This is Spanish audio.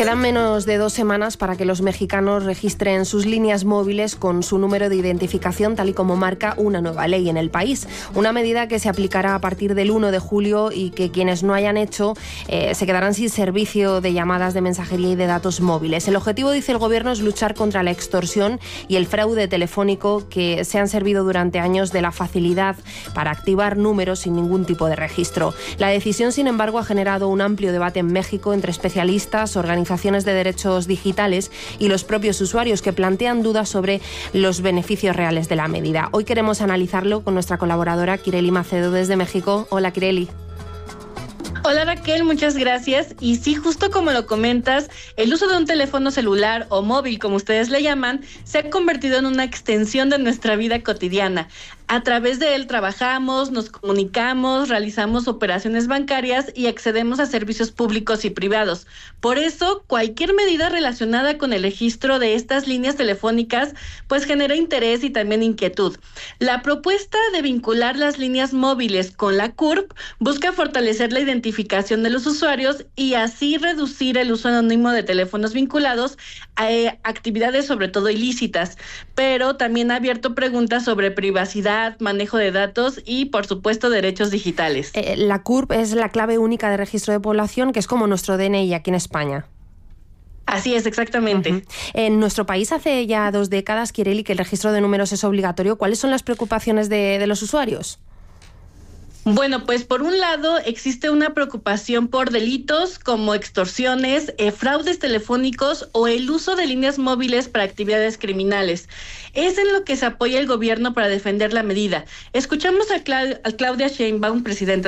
Quedan menos de 2 semanas para que los mexicanos registren sus líneas móviles con su número de identificación, tal y como marca una nueva ley en el país. Una medida que se aplicará a partir del 1 de julio y que quienes no hayan hecho se quedarán sin servicio de llamadas de mensajería y de datos móviles. El objetivo, dice el Gobierno, es luchar contra la extorsión y el fraude telefónico que se han servido durante años de la facilidad para activar números sin ningún tipo de registro. La decisión, sin embargo, ha generado un amplio debate en México entre especialistas, organizaciones de derechos digitales y los propios usuarios, que plantean dudas sobre los beneficios reales de la medida. Hoy queremos analizarlo con nuestra colaboradora Kireli Macedo desde México. Hola, Kireli. Hola Raquel, muchas gracias. Y sí, justo como lo comentas, el uso de un teléfono celular o móvil, como ustedes le llaman, se ha convertido en una extensión de nuestra vida cotidiana. A través de él trabajamos, nos comunicamos, realizamos operaciones bancarias y accedemos a servicios públicos y privados. Por eso, cualquier medida relacionada con el registro de estas líneas telefónicas, pues genera interés y también inquietud. La propuesta de vincular las líneas móviles con la CURP busca fortalecer la identificación de los usuarios y así reducir el uso anónimo de teléfonos vinculados a actividades sobre todo ilícitas, pero también ha abierto preguntas sobre privacidad, manejo de datos y, por supuesto, derechos digitales. La CURP es la clave única de registro de población, que es como nuestro DNI aquí en España. Así es, exactamente. Uh-huh. En nuestro país hace ya 2 décadas, Kireli, que el registro de números es obligatorio. ¿Cuáles son las preocupaciones de los usuarios? Bueno, pues por un lado existe una preocupación por delitos como extorsiones, fraudes telefónicos o el uso de líneas móviles para actividades criminales. Es en lo que se apoya el gobierno para defender la medida. Escuchamos a Claudia Sheinbaum, presidenta